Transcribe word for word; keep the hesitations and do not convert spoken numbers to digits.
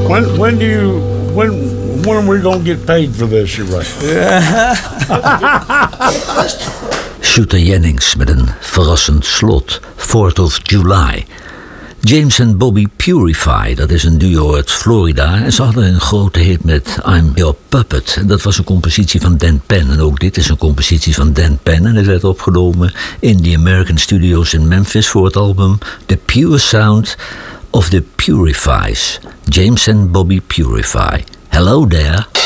When when do you when when are we gonna get paid for this? You're right. Shooter Jennings met een verrassend slot. fourth of July. James en Bobby Purify, dat is een duo uit Florida. En ze hadden een grote hit met I'm Your Puppet. En dat was een compositie van Dan Penn. En ook dit is een compositie van Dan Penn. En het werd opgenomen in de American Studios in Memphis voor het album The Pure Sound of the Purifies. James en Bobby Purify. Hello there.